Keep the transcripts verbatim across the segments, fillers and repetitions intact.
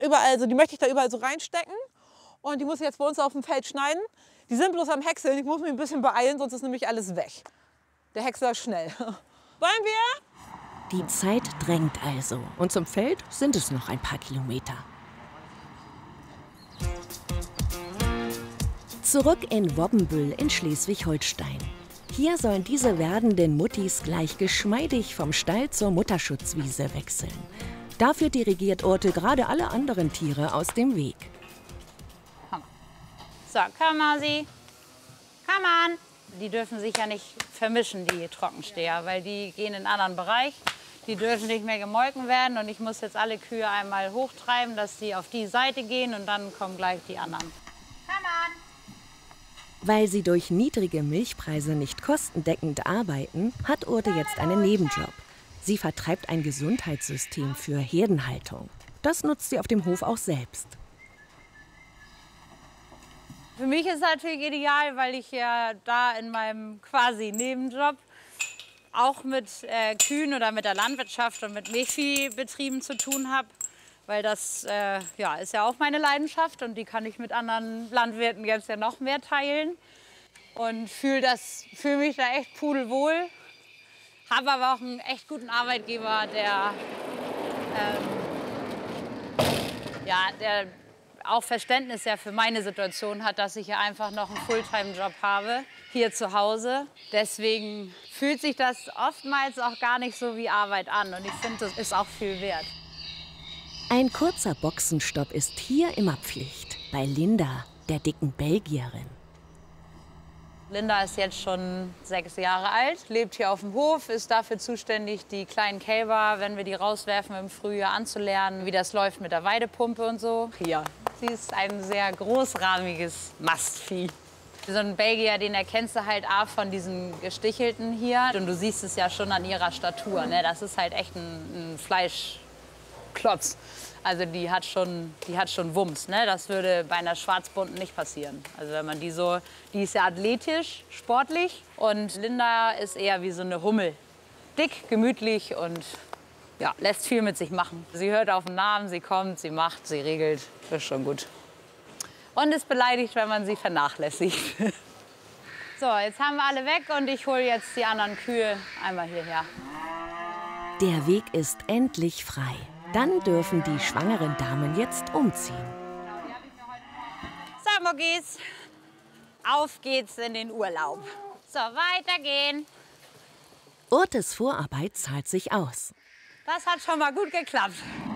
überall, so, die möchte ich da überall so reinstecken. Und die muss ich jetzt bei uns auf dem Feld schneiden. Die sind bloß am Häckseln. Ich muss mich ein bisschen beeilen, sonst ist nämlich alles weg. Der Häcksler ist schnell. Wollen wir? Die Zeit drängt also. Und zum Feld sind es noch ein paar Kilometer. Zurück in Wobbenbüll in Schleswig-Holstein. Hier sollen diese werdenden Muttis gleich geschmeidig vom Stall zur Mutterschutzwiese wechseln. Dafür dirigiert Urte gerade alle anderen Tiere aus dem Weg. So, komm, Mausi. Komm an. Die dürfen sich ja nicht vermischen, die Trockensteher, weil die gehen in einen anderen Bereich. Die dürfen nicht mehr gemolken werden und ich muss jetzt alle Kühe einmal hochtreiben, dass die auf die Seite gehen und dann kommen gleich die anderen. Komm an. Weil sie durch niedrige Milchpreise nicht kostendeckend arbeiten, hat Urte jetzt einen Nebenjob. Sie vertreibt ein Gesundheitssystem für Herdenhaltung. Das nutzt sie auf dem Hof auch selbst. Für mich ist es natürlich ideal, weil ich ja da in meinem quasi Nebenjob auch mit äh, Kühen oder mit der Landwirtschaft und mit Milchviehbetrieben zu tun habe. Weil das äh, ja, ist ja auch meine Leidenschaft und die kann ich mit anderen Landwirten jetzt ja noch mehr teilen. Und fühle fühl mich da echt pudelwohl. Habe aber auch einen echt guten Arbeitgeber, der, ähm, ja, der auch Verständnis ja für meine Situation hat, dass ich ja einfach noch einen Fulltime-Job habe, hier zu Hause. Deswegen fühlt sich das oftmals auch gar nicht so wie Arbeit an. Und ich finde, das ist auch viel wert. Ein kurzer Boxenstopp ist hier immer Pflicht. Bei Linda, der dicken Belgierin. Linda ist jetzt schon sechs Jahre alt, lebt hier auf dem Hof, ist dafür zuständig, die kleinen Kälber, wenn wir die rauswerfen im Frühjahr, anzulernen, wie das läuft mit der Weidepumpe und so. Ja, sie ist ein sehr großrahmiges Mastvieh. So ein Belgier, den erkennst du halt auch von diesen Gestichelten hier. Und du siehst es ja schon an ihrer Statur, ne? Das ist halt echt ein, ein Fleischklotz. Also die hat schon, die hat schon Wumms, ne? Das würde bei einer Schwarzbunten nicht passieren. Also wenn man die so, die ist ja athletisch, sportlich und Linda ist eher wie so eine Hummel. Dick, gemütlich und ja, lässt viel mit sich machen. Sie hört auf den Namen, sie kommt, sie macht, sie regelt, das ist schon gut. Und ist beleidigt, wenn man sie vernachlässigt. So, jetzt haben wir alle weg und ich hole jetzt die anderen Kühe einmal hierher. Der Weg ist endlich frei. Dann dürfen die schwangeren Damen jetzt umziehen. So, Muckis, auf geht's in den Urlaub. So, weitergehen. Urtes Vorarbeit zahlt sich aus. Das hat schon mal gut geklappt.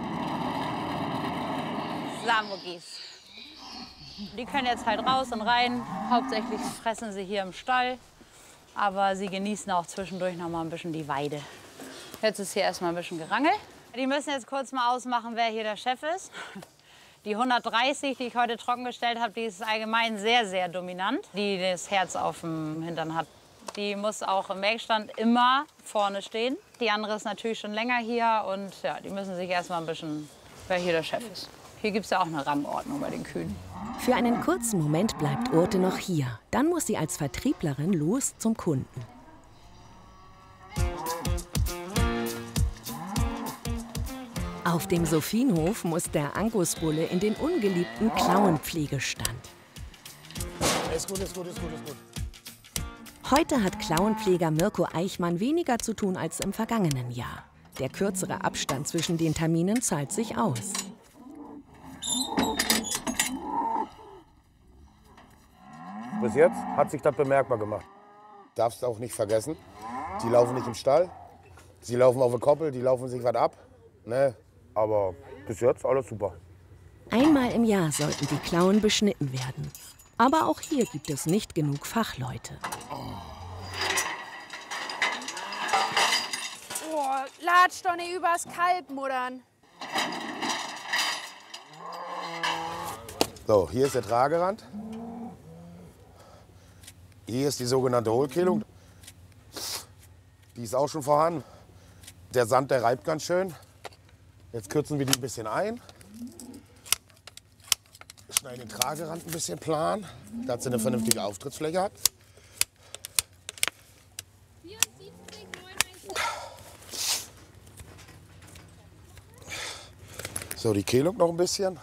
So, Muckis. Die können jetzt halt raus und rein. Hauptsächlich fressen sie hier im Stall. Aber sie genießen auch zwischendurch noch mal ein bisschen die Weide. Jetzt ist hier erstmal ein bisschen Gerangel. Die müssen jetzt kurz mal ausmachen, wer hier der Chef ist. Die hundertdreißig, die ich heute trockengestellt habe, die ist allgemein sehr, sehr dominant. Die das Herz auf dem Hintern hat. Die muss auch im Melkstand immer vorne stehen. Die andere ist natürlich schon länger hier und ja, die müssen sich erstmal ein bisschen, wer hier der Chef ist. Hier gibt es ja auch eine Rangordnung bei den Kühen. Für einen kurzen Moment bleibt Urte noch hier. Dann muss sie als Vertrieblerin los zum Kunden. Auf dem Sophienhof muss der Angusbulle in den ungeliebten Klauenpflegestand. Ist gut, ist gut, ist gut, ist gut. Heute hat Klauenpfleger Mirko Eichmann weniger zu tun als im vergangenen Jahr. Der kürzere Abstand zwischen den Terminen zahlt sich aus. Bis jetzt hat sich das bemerkbar gemacht. Darfst auch nicht vergessen, die laufen nicht im Stall, sie laufen auf der Koppel, die laufen sich was ab. Ne? Aber bis jetzt alles super. Einmal im Jahr sollten die Klauen beschnitten werden. Aber auch hier gibt es nicht genug Fachleute. Oh, latsch doch nicht übers Kalb, Muttern. So, hier ist der Tragerand. Hier ist die sogenannte Hohlkehlung. Die ist auch schon vorhanden. Der Sand, der reibt ganz schön. Jetzt kürzen wir die ein bisschen ein. Schneiden den Tragerand ein bisschen plan, dass sie eine vernünftige Auftrittsfläche hat. So, die Kehlung noch ein bisschen.